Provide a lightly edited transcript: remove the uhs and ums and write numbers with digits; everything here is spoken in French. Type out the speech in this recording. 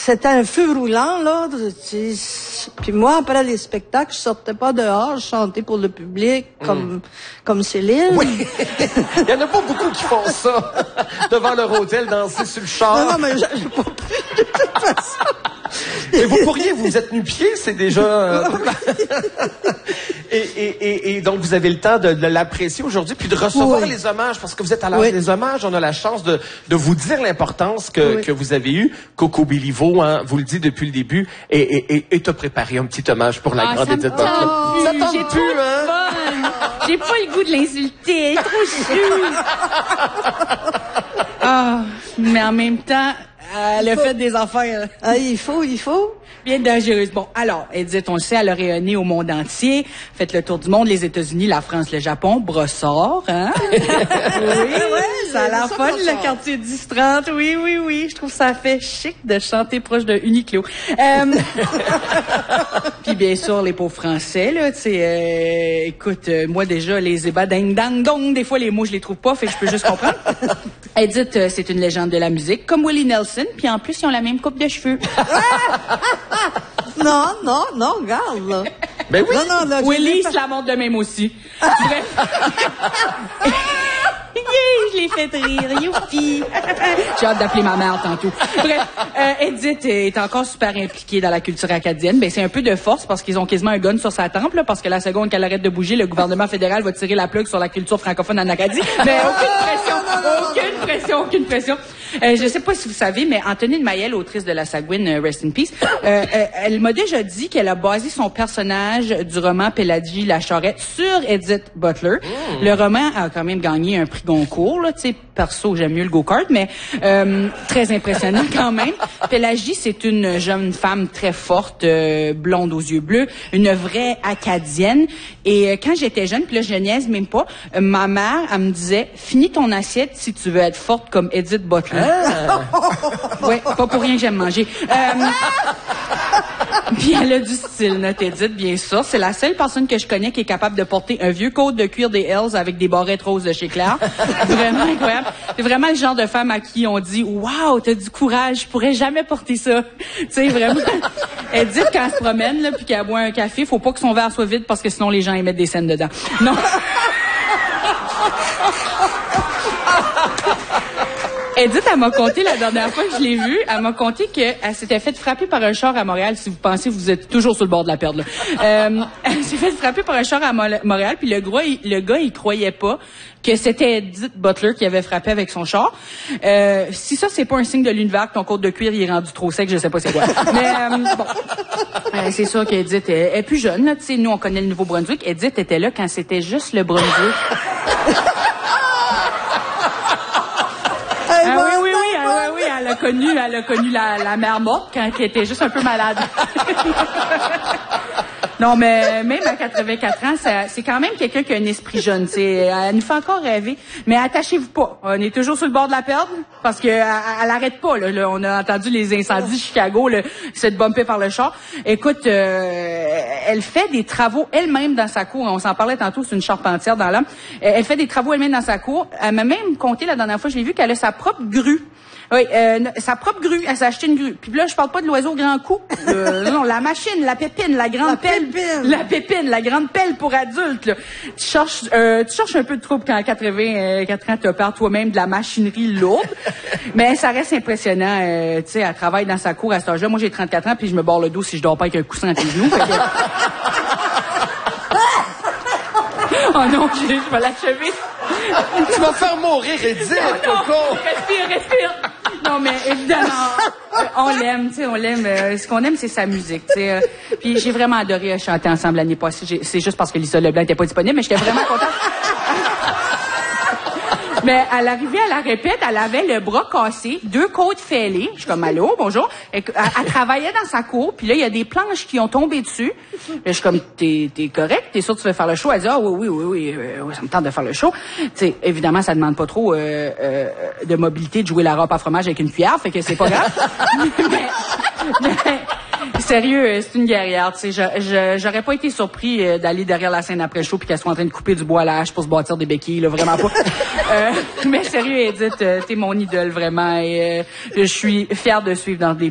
c'était un feu roulant, là. Puis moi, après les spectacles, je sortais pas dehors, je chantais pour le public, comme Céline. Oui. Il y en a pas beaucoup qui font ça. Devant leur hôtel, danser sur le char. Non, mais j'ai pas pu, de toute façon. Mais vous pourriez, vous êtes nu-pied, c'est déjà... Et donc, vous avez le temps de l'apprécier aujourd'hui, puis de recevoir les hommages, parce que vous êtes à l'âge des hommages. On a la chance de vous dire l'importance que vous avez eue. Coco Béliveau, hein, vous le dit depuis le début, et t'as préparé un petit hommage pour la grande Edith Butler. Ça tente plus, hein? J'ai pas le goût de l'insulter, elle est trop chou. Mais en même temps, elle a fait des affaires. Il faut. Bien dangereuse. Bon, alors, Edith, on le sait, elle a rayonné au monde entier. Fait le tour du monde, les États-Unis, la France, le Japon, Brossard, hein? Oui, ça a l'air fun, le quartier 10-30. Oui. Je trouve ça fait chic de chanter proche de Uniqlo. Puis bien sûr, les pauvres Français, là, tu sais, écoute, moi déjà, les ébats ding-dang-dong, des fois, les mots, je les trouve pas, fait que je peux juste comprendre. Edith, c'est une légende de la musique, comme Willie Nelson, puis en plus, ils ont la même coupe de cheveux. Non, regarde, là. Ben oui. Non, là, Willie se la montre de même aussi. Bref. Je l'ai fait rire, youpi! J'ai hâte d'appeler ma mère tantôt. Bref, Edith est encore super impliquée dans la culture acadienne. Ben, c'est un peu de force parce qu'ils ont quasiment un gun sur sa tempe, là, parce que la seconde qu'elle arrête de bouger, le gouvernement fédéral va tirer la plug sur la culture francophone en Acadie. Mais aucune pression. Je sais pas si vous savez, mais Antonine Maillet, autrice de La Sagouine, Rest in Peace, elle m'a déjà dit qu'elle a basé son personnage du roman Péladgie la Charrette sur Edith Butler. Le roman a quand même gagné un prix Goncourt, là, tu sais, perso, j'aime mieux le go-kart, mais très impressionnant quand même. Pélagie, c'est une jeune femme très forte, blonde aux yeux bleus, une vraie Acadienne. Et quand j'étais jeune, puis là, je niaise même pas, ma mère, elle me disait, finis ton assiette si tu veux être forte comme Edith Butler. Ouais, pas pour rien que j'aime manger. Puis elle a du style, notre Edith, bien sûr. C'est la seule personne que je connais qui est capable de porter un vieux coat de cuir des Hells avec des barrettes roses de chez Claire. Vraiment incroyable. C'est vraiment le genre de femme à qui on dit « Wow, t'as du courage, je pourrais jamais porter ça. » Tu sais, vraiment. Edith, quand elle se promène, là, puis qu'elle boit un café, faut pas que son verre soit vide parce que sinon les gens y mettent des scènes dedans. Non. Edith, elle m'a conté la dernière fois que je l'ai vue, elle m'a conté qu'elle s'était fait frapper par un char à Montréal. Si vous pensez, vous êtes toujours sur le bord de la perte, là. Elle s'est fait frapper par un char à Montréal, puis le gars, il croyait pas que c'était Edith Butler qui avait frappé avec son char. Si ça, c'est pas un signe de l'univers que ton côte de cuir, il est rendu trop sec, je sais pas c'est quoi. Mais bon, c'est sûr qu'Edith est plus jeune, là. Tu sais, nous, on connaît le Nouveau-Brunswick. Edith était là quand c'était juste le Brunswick. Oui, elle a connu la mère morte quand elle était juste un peu malade. Non, mais même à 84 ans, c'est quand même quelqu'un qui a un esprit jeune. Elle nous fait encore rêver. Mais attachez-vous pas. On est toujours sur le bord de la perte parce que elle arrête pas. Là, on a entendu les incendies de Chicago, cette bumpée par le char. Écoute, elle fait des travaux elle-même dans sa cour. On s'en parlait tantôt, c'est une charpentière dans l'âme. Elle fait des travaux elle-même dans sa cour. Elle m'a même conté la dernière fois, je l'ai vu, qu'elle a sa propre grue. Oui, sa propre grue. Elle s'est acheté une grue. Puis là, je parle pas de l'oiseau grand coup. Non, la machine, la pépine, la grande pelle. La pépine, la grande pelle pour adultes, là. Tu cherches un peu de trouble quand à 84 ans, tu opères toi-même de la machinerie lourde. Mais ça reste impressionnant. Tu sais, elle travaille dans sa cour à cet âge-là. Moi, j'ai 34 ans, puis je me barre le dos si je dors pas avec un coussin à tes genoux. Oh non, je vais l'achever. Tu vas faire mourir Edith, Coco. Respire. Non, mais évidemment, on l'aime, tu sais, on l'aime. Ce qu'on aime, c'est sa musique, tu sais. Puis j'ai vraiment adoré chanter ensemble l'année passée. C'est juste parce que Lisa Leblanc n'était pas disponible, mais j'étais vraiment contente. Mais à l'arrivée à la répète, elle avait le bras cassé, 2 côtes fêlées. Je suis comme, allô, bonjour. Elle travaillait dans sa cour, puis là, il y a des planches qui ont tombé dessus. Là, je suis comme, t'es correct? T'es sûr que tu veux faire le show? Elle dit, oui, ça me tente de faire le show. Tu sais, évidemment, ça demande pas trop de mobilité de jouer la râpe à fromage avec une cuillère, fait que c'est pas grave. mais sérieux, c'est une guerrière, tu sais. J'aurais pas été surpris d'aller derrière la scène après le show puis qu'elle soit en train de couper du bois à la hache pour se bâtir des béquilles, là, vraiment pas. Mais sérieux, Edith, t'es mon idole, vraiment. Et je suis fière de suivre dans des